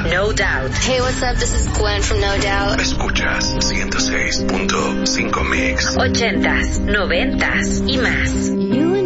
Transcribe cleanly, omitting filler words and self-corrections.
No Doubt. Hey, what's up? This is Gwen from No Doubt. Escuchas 106.5 Mix. 80s, 90s y más.